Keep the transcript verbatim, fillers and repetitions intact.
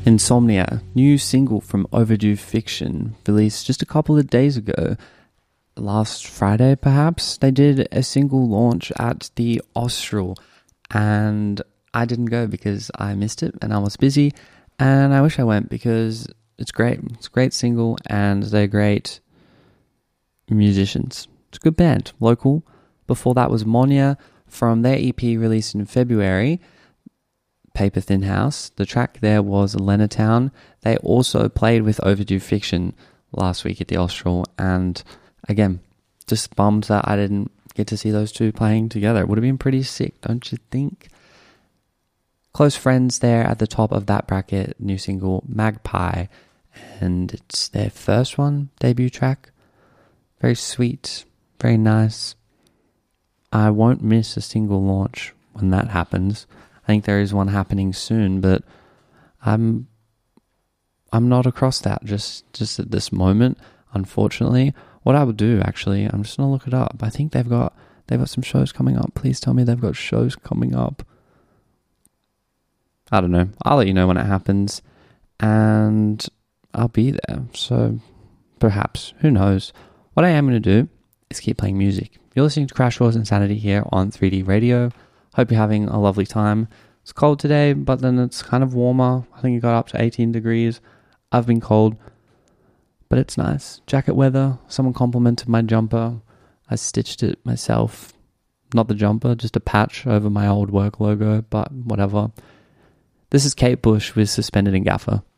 Insomnia, new single from Overdue Fiction, released just a couple of days ago. Last Friday, perhaps, they did a single launch at the Austral, and I didn't go because I missed it and I was busy, and I wish I went because it's great. It's a great single, and they're great musicians. It's a good band, local. Before that was Monia from their E P released in February, Paper Thin House. The track there was Lenatown. They also played with Overdue Fiction last week at the Austral, and again, just bummed that I didn't get to see those two playing together. It would have been pretty sick, don't you think? Close Friends there at the top of that bracket, new single Magpie, and it's their first one, debut track. Very sweet, very nice. I won't miss a single launch when that happens. I think there is one happening soon, but I'm I'm not across that just, just at this moment, unfortunately. What I would do, actually, I'm just gonna look it up. I think they've got they've got some shows coming up. Please tell me they've got shows coming up. I don't know. I'll let you know when it happens, and I'll be there. So perhaps, who knows? What I am gonna do is keep playing music. You're listening to Crash Course Insanity here on three D Radio. Hope you're having a lovely time. It's cold today, but then it's kind of warmer. I think it got up to eighteen degrees. I've been cold, but it's nice. Jacket weather. Someone complimented my jumper. I stitched it myself. Not the jumper, just a patch over my old work logo, but whatever. This is Kate Bush with Suspended in Gaffer.